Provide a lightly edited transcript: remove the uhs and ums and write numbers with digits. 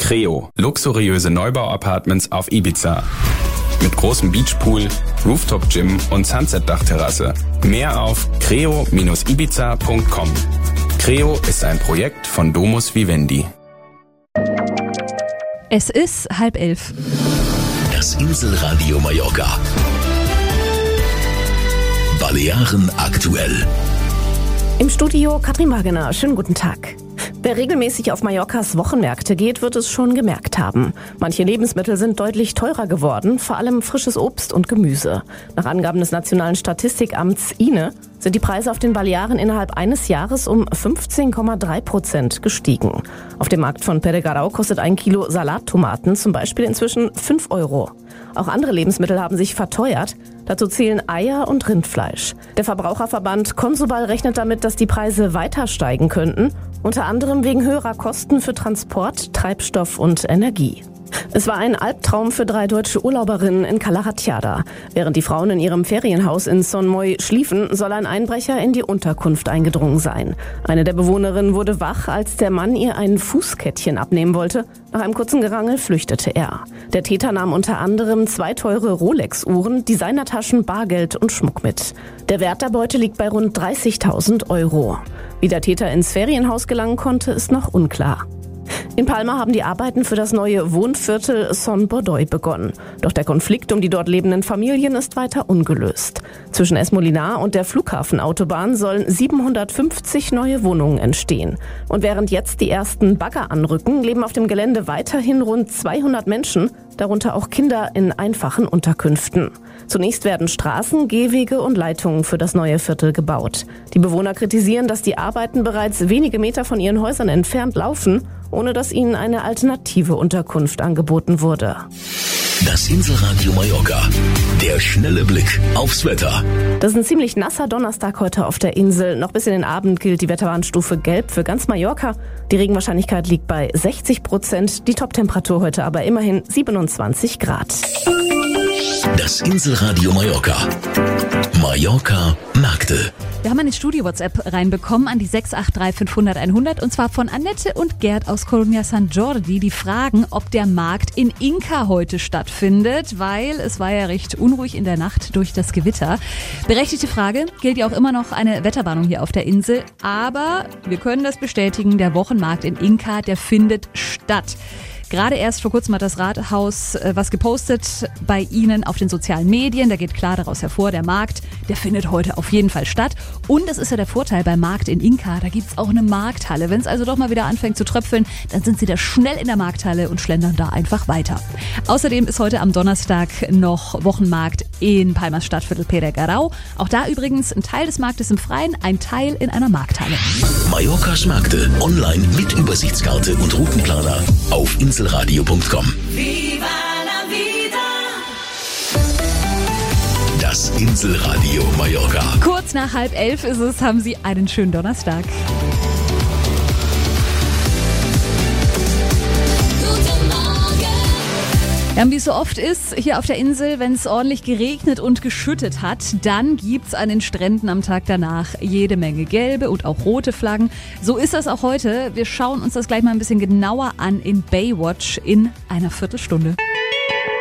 Creo, luxuriöse Neubau-Apartments auf Ibiza. Mit großem Beachpool, Rooftop-Gym und Sunset-Dachterrasse. Mehr auf creo-ibiza.com. Creo ist ein Projekt von Domus Vivendi. Es ist 10:30. Das Inselradio Mallorca. Balearen aktuell. Im Studio Katrin Wagener. Schönen guten Tag. Wer regelmäßig auf Mallorcas Wochenmärkte geht, wird es schon gemerkt haben. Manche Lebensmittel sind deutlich teurer geworden, vor allem frisches Obst und Gemüse. Nach Angaben des Nationalen Statistikamts INE sind die Preise auf den Balearen innerhalb eines Jahres um 15,3% gestiegen. Auf dem Markt von Peregarau kostet 1 Kilo Salattomaten zum Beispiel inzwischen 5 Euro. Auch andere Lebensmittel haben sich verteuert. Dazu zählen Eier und Rindfleisch. Der Verbraucherverband Consubal rechnet damit, dass die Preise weiter steigen könnten, unter anderem wegen höherer Kosten für Transport, Treibstoff und Energie. Es war ein Albtraum für 3 deutsche Urlauberinnen in Cala Ratjada. Während die Frauen in ihrem Ferienhaus in Son Moy schliefen, soll ein Einbrecher in die Unterkunft eingedrungen sein. Eine der Bewohnerinnen wurde wach, als der Mann ihr ein Fußkettchen abnehmen wollte. Nach einem kurzen Gerangel flüchtete er. Der Täter nahm unter anderem 2 teure Rolex-Uhren, Designertaschen, Bargeld und Schmuck mit. Der Wert der Beute liegt bei rund 30.000 Euro. Wie der Täter ins Ferienhaus gelangen konnte, ist noch unklar. In Palma haben die Arbeiten für das neue Wohnviertel Son Bordoy begonnen. Doch der Konflikt um die dort lebenden Familien ist weiter ungelöst. Zwischen Es Molinar und der Flughafenautobahn sollen 750 neue Wohnungen entstehen. Und während jetzt die ersten Bagger anrücken, leben auf dem Gelände weiterhin rund 200 Menschen, darunter auch Kinder in einfachen Unterkünften. Zunächst werden Straßen, Gehwege und Leitungen für das neue Viertel gebaut. Die Bewohner kritisieren, dass die Arbeiten bereits wenige Meter von ihren Häusern entfernt laufen, ohne dass ihnen eine alternative Unterkunft angeboten wurde. Das Inselradio Mallorca. Der schnelle Blick aufs Wetter. Das ist ein ziemlich nasser Donnerstag heute auf der Insel. Noch bis in den Abend gilt die Wetterwarnstufe Gelb für ganz Mallorca. Die Regenwahrscheinlichkeit liegt bei 60%. Die Toptemperatur heute aber immerhin 27 Grad. Das Inselradio Mallorca. Mallorca Märkte. Wir haben eine Studio-WhatsApp reinbekommen an die 683 500 100 und zwar von Annette und Gerd aus Colonia San Jordi. Die fragen, ob der Markt in Inca heute stattfindet, weil es war ja recht unruhig in der Nacht durch das Gewitter. Berechtigte Frage, gilt ja auch immer noch eine Wetterwarnung hier auf der Insel, aber wir können das bestätigen, der Wochenmarkt in Inca, der findet statt. Gerade erst vor kurzem hat das Rathaus was gepostet bei Ihnen auf den sozialen Medien. Da geht klar daraus hervor, der Markt, der findet heute auf jeden Fall statt. Und das ist ja der Vorteil beim Markt in Inca, da gibt's auch eine Markthalle. Wenn es also doch mal wieder anfängt zu tröpfeln, dann sind Sie da schnell in der Markthalle und schlendern da einfach weiter. Außerdem ist heute am Donnerstag noch Wochenmarkt in Palmas Stadtviertel Peregarau. Auch da übrigens ein Teil des Marktes im Freien, ein Teil in einer Markthalle. Mallorcas Märkte online mit Übersichtskarte und Routenplaner auf inselradio.com. Viva la vida. Das Inselradio Mallorca. Kurz nach 10:30 ist es, haben Sie einen schönen Donnerstag. Guten Morgen. Ja, wie es so oft ist, hier auf der Insel, wenn es ordentlich geregnet und geschüttet hat, dann gibt's an den Stränden am Tag danach jede Menge gelbe und auch rote Flaggen. So ist das auch heute. Wir schauen uns das gleich mal ein bisschen genauer an in Baywatch in einer Viertelstunde.